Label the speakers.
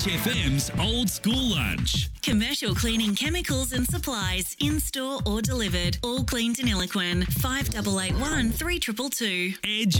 Speaker 1: Edge FM's Old School Lunch.
Speaker 2: Commercial cleaning chemicals and supplies, in-store or delivered. All clean Deniliquin. 5881 3222.
Speaker 1: Edge